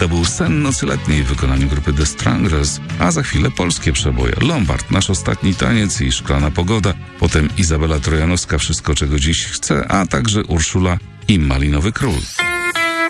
To był Sen nocy letniej w wykonaniu grupy The Stranglers, a za chwilę polskie przeboje. Lombard, Nasz ostatni taniec i Szklana pogoda, potem Izabela Trojanowska, Wszystko czego dziś chcę, a także Urszula i Malinowy król.